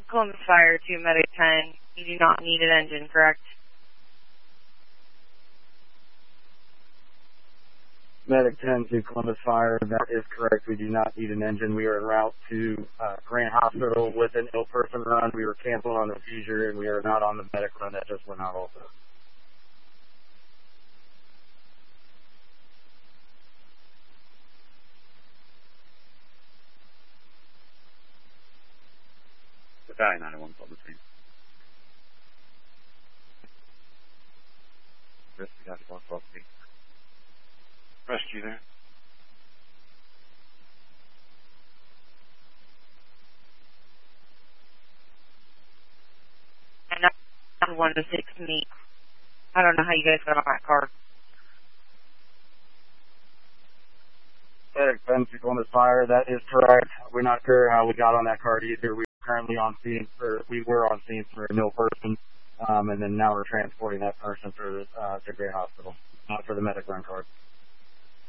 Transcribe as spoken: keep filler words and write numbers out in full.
Columbus Fire to Medic ten. You do not need an engine, correct? Medic ten to Columbus Fire, that is correct. We do not need an engine. We are en route to uh, Grant Hospital with an ill person run. We were canceled on the seizure, and we are not on the medic run that just went out also. Battalion nine one, call the scene. Rescue, one twelve, Rescue there. And that's one to six me. I don't know how you guys got on that card. Medic ten to Columbus Fire, that is correct. We're not sure how we got on that card either. We were currently on scene for, we were on scene for an ill person, um, and then now we're transporting that person for uh, to Grant Hospital, not for the medic run card.